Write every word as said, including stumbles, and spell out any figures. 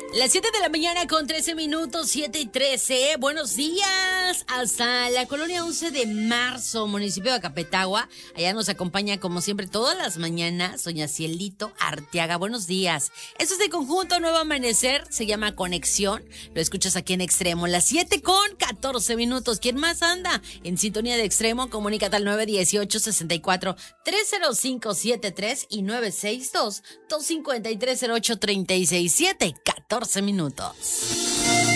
Las siete de la mañana con trece minutos, siete y trece. Buenos días. Hasta la colonia once de marzo, municipio de Acapetagua. Allá nos acompaña, como siempre, todas las mañanas, doña Cielito Arteaga. Buenos días. Esto es de Conjunto Nuevo Amanecer. Se llama Conexión. Lo escuchas aquí en Extremo. Las siete con catorce minutos. ¿Quién más anda en sintonía de Extremo? Comunícate al nueve dieciocho, sesenta y cuatro, trescientos cinco setenta y tres y nueve seis dos, dos cinco tres, cero ocho tres seis siete. catorce minutos.